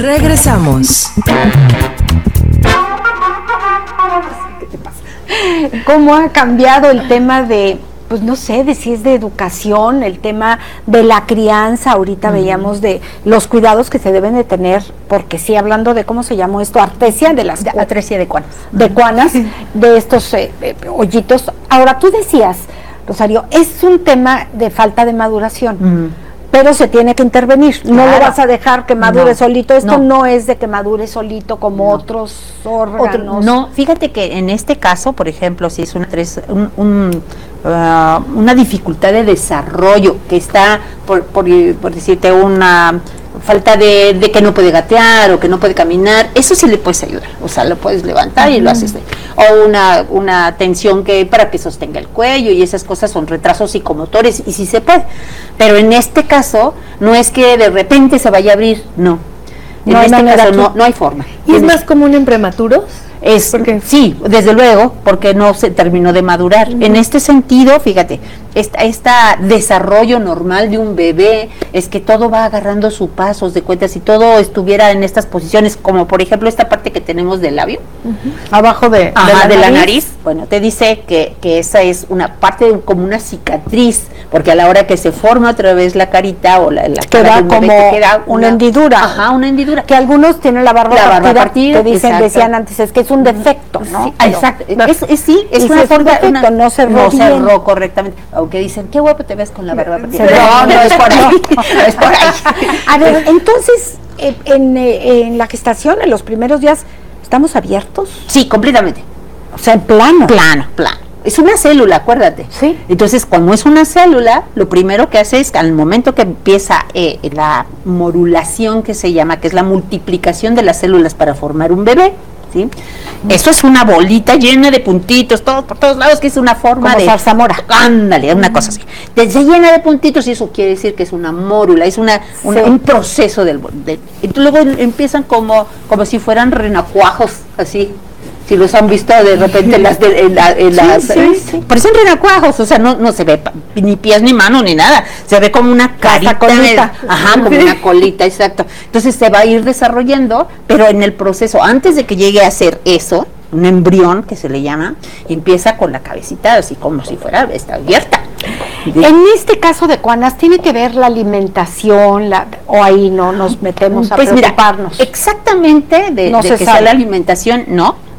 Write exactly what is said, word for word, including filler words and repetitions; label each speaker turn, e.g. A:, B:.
A: Regresamos.
B: ¿Qué te pasa? ¿Cómo ha cambiado el tema de, pues no sé, de si es de educación, el tema de la crianza? Ahorita uh-huh. veíamos de los cuidados que se deben de tener, porque sí, hablando de, ¿cómo se llamó esto? Artesia de las...
C: De, atresia de cuanas.
B: De cuanas, de estos eh, eh, hoyitos. Ahora, tú decías, Rosario, es un tema de falta de maduración. Uh-huh. Pero se tiene que intervenir, claro. No lo vas a dejar que madure no, solito, esto no. no es de que madure solito como no. otros órganos. Otro,
C: no, fíjate que en este caso, por ejemplo, si es una, un, un, uh, una dificultad de desarrollo que está, por, por, por decirte, una falta de, de que no puede gatear o que no puede caminar, eso sí le puedes ayudar, o sea, lo puedes levantar uh-huh. y lo haces de, o una, una tensión que para que sostenga el cuello y esas cosas son retrasos psicomotores y sí se puede, pero en este caso no es que de repente se vaya a abrir, no, en no este caso no, no hay forma.
A: ¿Y es más común en prematuros?
C: Es, porque sí, desde luego, porque no se terminó de madurar. Uh-huh. En este sentido, fíjate, esta, esta desarrollo normal de un bebé es que todo va agarrando su paso, de cuenta, si todo estuviera en estas posiciones, como por ejemplo esta parte que tenemos del labio,
B: uh-huh. abajo de,
C: Ajá,
B: de, la,
C: de
B: nariz.
C: la nariz, bueno, te dice que, que esa es una parte de, como una cicatriz, porque a la hora que se forma otra vez la carita o la, la
B: queda como
C: bebé, queda
B: una, una hendidura.
C: Ajá, una hendidura.
B: Que algunos tienen la barba,
C: la barba
B: partida,
C: partida,
B: que dicen,
C: exacto.
B: decían antes, es que es un defecto, ¿no?
C: Sí, exacto, es, es, sí, es una
B: si
C: forma,
B: defecto,
C: una,
B: no cerró
C: no
B: bien.
C: cerró correctamente, aunque dicen, qué guapo te ves con la barba partida.
B: No,
C: no, no es por ahí, no es por ahí.
B: A ver, entonces, en, en la gestación, en los primeros días, ¿estamos abiertos?
C: Sí, completamente.
B: O sea, en plano.
C: Plano, plano. Es una célula, acuérdate.
B: Sí.
C: Entonces, como es una célula, lo primero que hace es, al momento que empieza eh, la morulación que se llama, que es la multiplicación de las células para formar un bebé, ¿sí? Mm. Eso es una bolita llena de puntitos, todo, por todos lados, que es una forma
B: como
C: de...
B: zarzamora.
C: Ándale, una mm. cosa así. Desde llena de puntitos, y eso quiere decir que es una mórula, es una, una sí. un proceso del... De, entonces luego empiezan como, como si fueran renacuajos, así. Si los han visto de repente en las, de, en la, en las
B: sí, sí, sí.
C: parecen renacuajos, o sea, no, no se ve ni pies ni manos ni nada, se ve como una carita,
B: colita.
C: El, ajá, como una colita, exacto. Entonces se va a ir desarrollando, pero en el proceso, antes de que llegue a ser eso, un embrión que se le llama, empieza con la cabecita así como si fuera, está abierta.
B: En este caso de cuanas, ¿tiene que ver la alimentación, la, o ahí no nos metemos a
C: pues
B: preocuparnos?
C: Mira, exactamente de,
B: no
C: de
B: se
C: que
B: sabe.
C: sea la alimentación, no.